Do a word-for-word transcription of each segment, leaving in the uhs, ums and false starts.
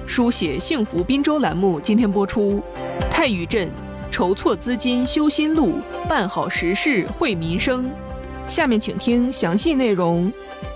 书写幸福滨州栏目今天播出。太禹镇筹措资金修新路，办好实事惠民生。下面请听详细内容。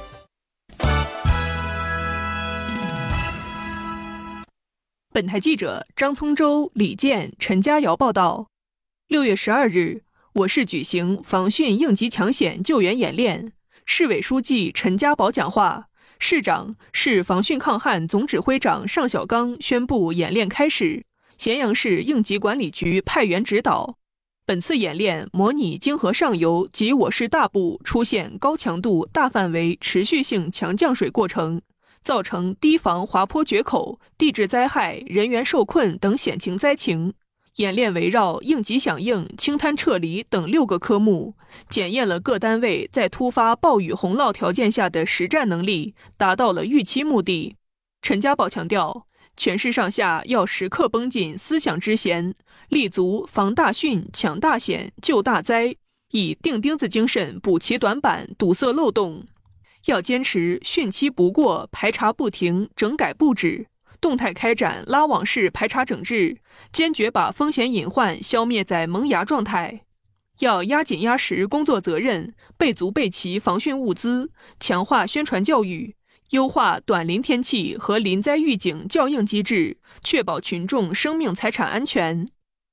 本台记者张聪洲、李健、陈佳瑶报道。六月十二日，我市举行防汛应急抢险救援演练，市委书记陈家宝讲话，市长、市防汛抗旱总指挥长尚小刚宣布演练开始，咸阳市应急管理局派员指导。本次演练模拟泾河上游及我市大部出现高强度、大范围、持续性强降水过程，造成堤防滑坡决口、地质灾害、人员受困等险情灾情。演练围绕应急响应、清滩撤离等六个科目，检验了各单位在突发暴雨洪涝条件下的实战能力，达到了预期目的。陈家宝强调，全市上下要时刻绷紧思想之弦，立足防大汛、抢大险、救大灾，以钉钉子精神补齐短板、堵塞漏洞。要坚持汛期不过、排查不停、整改不止，动态开展拉网式排查整治，坚决把风险隐患消灭在萌芽状态。要压紧压实工作责任，备足备齐防汛物资，强化宣传教育，优化短临天气和临灾预警校应机制，确保群众生命财产安全。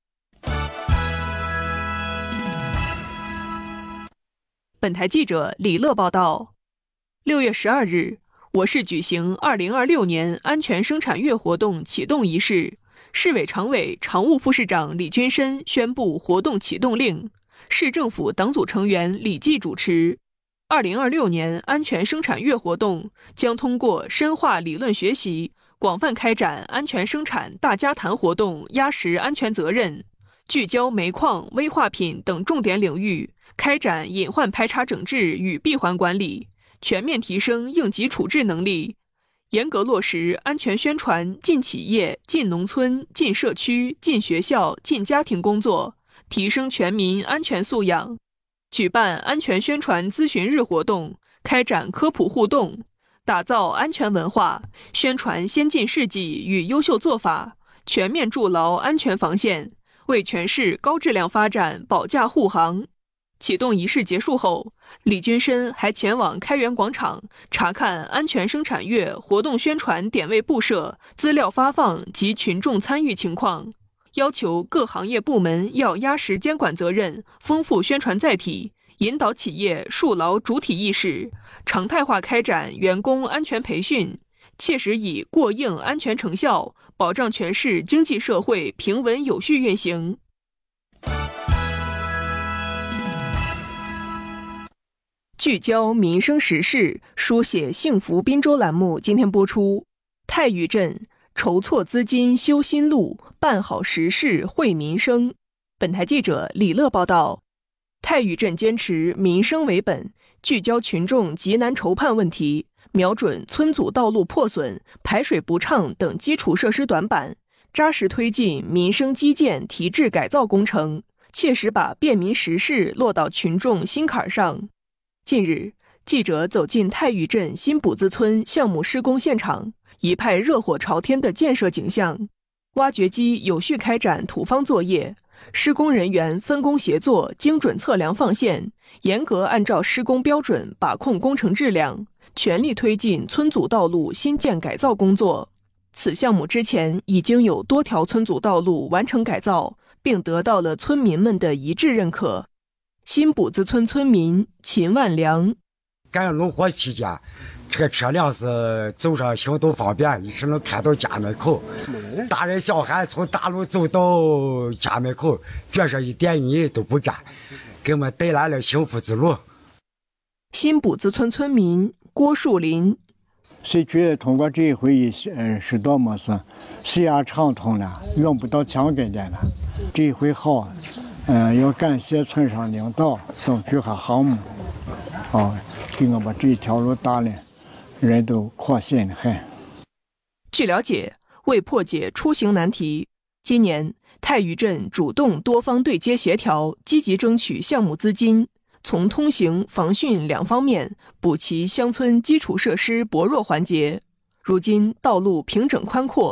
本台记者李乐报道。六月十二日，我市举行二零二六年安全生产月活动启动仪式，市委常委、常务副市长李军深宣布活动启动令，市政府党组成员李济主持。二零二六年安全生产月活动将通过深化理论学习，广泛开展安全生产大家谈活动，压实安全责任，聚焦煤矿、危化品等重点领域，开展隐患排查整治与闭环管理，全面提升应急处置能力，严格落实安全宣传进企业、进农村、进社区、进学校、进家庭工作，提升全民安全素养。举办安全宣传咨询日活动，开展科普互动，打造安全文化，宣传先进事迹与优秀做法，全面筑牢安全防线，为全市高质量发展保驾护航。启动仪式结束后，李军深还前往开元广场查看安全生产月活动宣传点位布设、资料发放及群众参与情况，要求各行业部门要压实监管责任，丰富宣传载体，引导企业树牢主体意识，常态化开展员工安全培训，切实以过硬安全成效，保障全市经济社会平稳有序运行。聚焦民生时事，书写幸福滨州栏目今天播出。太禹镇筹措资金修新路，办好实事惠民生。本台记者李乐报道。太禹镇坚持民生为本，聚焦群众急难愁盼问题，瞄准村组道路破损、排水不畅等基础设施短板，扎实推进民生基建提质改造工程，切实把便民实事落到群众心坎上。近日，记者走进太禹镇新卜子村项目施工现场，一派热火朝天的建设景象。挖掘机有序开展土方作业，施工人员分工协作，精准测量放线，严格按照施工标准把控工程质量，全力推进村组道路新建改造工作。此项目之前已经有多条村组道路完成改造，并得到了村民们的一致认可。新卜子村村民秦万良， 赶农活期间，这个车辆是走上行动方便，一直能开到家门口，大人小孩从大路走到家门口，别说一点泥都不沾，给我们带来了幸福之路。 新卜子村村民郭树林， 社区通过这一会议，呃，是多么是事业畅通了，用不到墙根点了。这一回好，嗯、呃，要感谢村上领导争取下项目，啊，给我把这条路打了，人都可心的很。 据了解，为破解出行难题，今年太禹镇主动多方对接协调，积极争取项目资金，从通行、防汛两方面补齐乡村基础设施薄弱环节。如今道路平整宽阔，